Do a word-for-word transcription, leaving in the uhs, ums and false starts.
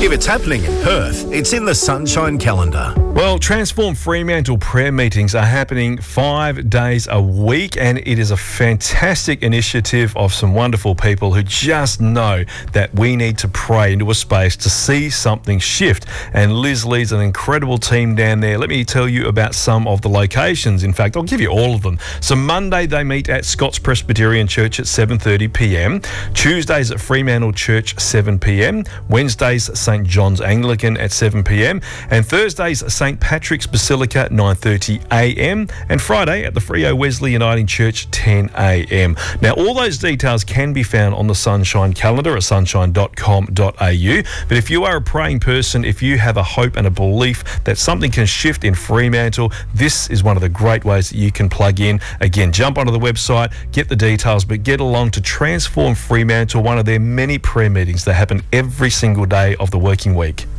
If it's happening in Perth, it's in the Sunshine Calendar. Well, Transform Fremantle prayer meetings are happening five days a week, and it is a fantastic initiative of some wonderful people who just know that we need to pray into a space to see something shift. And Liz leads an incredible team down there. Let me tell you about some of the locations. In fact, I'll give you all of them. So Monday they meet at Scots Presbyterian Church at seven thirty p m. Tuesdays at Fremantle Church seven p m. Wednesdays St John's Anglican at seven p m. And Thursdays St Patrick's Basilica nine thirty a m. And Friday at the Freo Wesley Uniting Church ten a m. Now all those details can be found on the Sunshine Calendar at sunshine dot com dot a u. But if you are a praying person, if you have a hope and a belief that something can shift in Fremantle, this is one of the great ways that you can plug in. Again, jump onto the website, get the details, but get along to Transform Fremantle, one of their many prayer meetings that happen every single day of the working week.